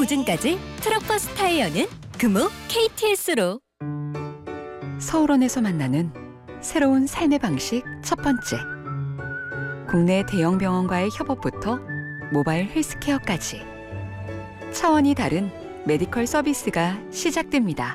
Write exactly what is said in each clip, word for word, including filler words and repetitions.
보증까지 트럭버스 타이어는 금호 케이티에스로. 서울원에서 만나는 새로운 삶의 방식 첫 번째. 국내 대형 병원과의 협업부터 모바일 헬스케어까지 차원이 다른 메디컬 서비스가 시작됩니다.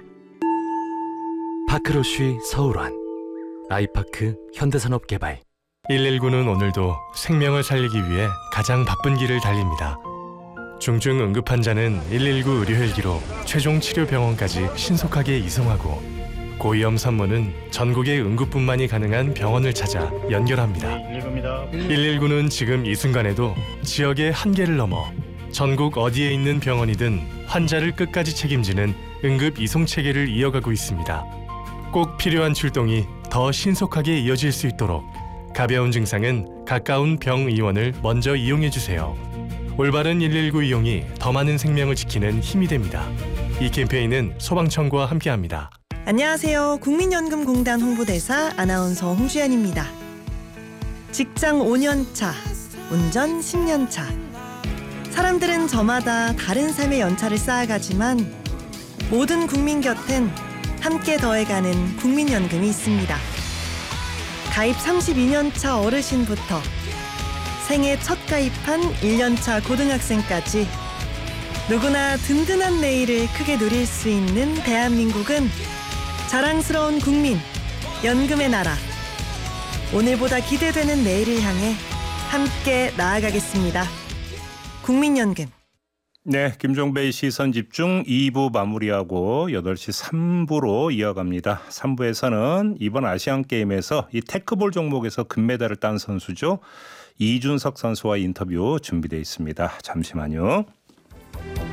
파크로쉬 서울원, 아이파크 현대산업개발. 일일구는 오늘도 생명을 살리기 위해 가장 바쁜 길을 달립니다. 중증 응급 환자는 일일구 의료 헬기로 최종 치료 병원까지 신속하게 이송하고, 고위험 산모는 전국의 응급분만이 가능한 병원을 찾아 연결합니다. 일일구는 지금 이 순간에도 지역의 한계를 넘어 전국 어디에 있는 병원이든 환자를 끝까지 책임지는 응급 이송 체계를 이어가고 있습니다. 꼭 필요한 출동이 더 신속하게 이어질 수 있도록 가벼운 증상은 가까운 병의원을 먼저 이용해 주세요. 올바른 일일구 이용이 더 많은 생명을 지키는 힘이 됩니다. 이 캠페인은 소방청구와 함께합니다. 안녕하세요. 국민연금공단 홍보대사 아나운서 홍주연입니다. 직장 오 년 차, 운전 십 년 차. 사람들은 저마다 다른 삶의 연차를 쌓아가지만 모든 국민 곁엔 함께 더해가는 국민연금이 있습니다. 가입 삼십이 년 차 어르신부터 생애 첫 가입한 일 년 차 고등학생까지 누구나 든든한 내일을 크게 누릴 수 있는 대한민국은 자랑스러운 국민, 연금의 나라. 오늘보다 기대되는 내일을 향해 함께 나아가겠습니다. 국민연금. 네, 김종배의 시선집중 이 부 마무리하고 여덟 시 삼 부로 이어갑니다. 삼 부에서는 이번 아시안게임에서 이 테크볼 종목에서 금메달을 딴 선수죠. 이준석 선수와 인터뷰 준비되어 있습니다. 잠시만요.